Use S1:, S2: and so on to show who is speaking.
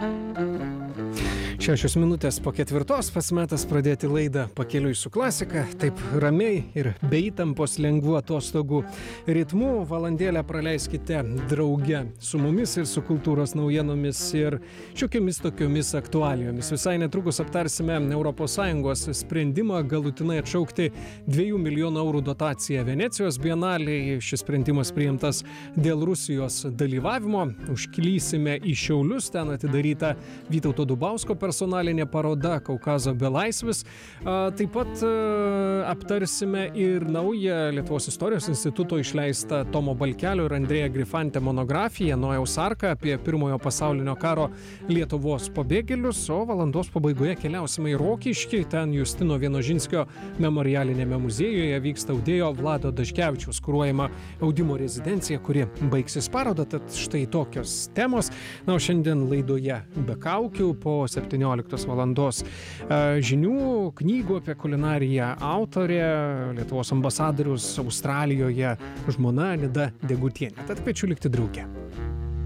S1: 6 minutės po 4 pats metas pradėti laidą Pakeliui su klasika. Taip ramiai ir be įtampos lengvų atostogų ritmu valandėlę praleiskite drauge su mumis ir su kultūros naujienomis ir šiokiamis tokiomis aktualijomis. Visai netrukus aptarsime ES sprendimą galutinai atšaukti 2 milijonų eurų dotaciją Venecijos bienalei. Šis sprendimas priimtas dėl Rusijos dalyvavimo. Užklysime į Šiaulius, ten atidaryta Vytauto Dubausko personalinė paroda Kaukazo belaisvis. Taip pat aptarsime ir naują Lietuvos istorijos instituto išleistą Tomo Balkelio ir Andrėja Grifante monografiją Nojaus arka apie Pirmojo pasaulinio karo Lietuvos pabėgėlius, o valandos pabaigoje keliausime į Rokiškį. Ten Justino Vienožinskio memorialinėme muziejuje vyksta audėjo Vlado Daškevičiaus kuruojama audimo rezidencija, kuri baigsis parodą, tad štai tokios temos. Na, o šiandien laidoje be kaukių po 17 valandos žinių, knygų apie kulinariją autorė, Lietuvos ambasadorius Australijoje žmona Nida Degutienė. Tad kviečiu likti drauge.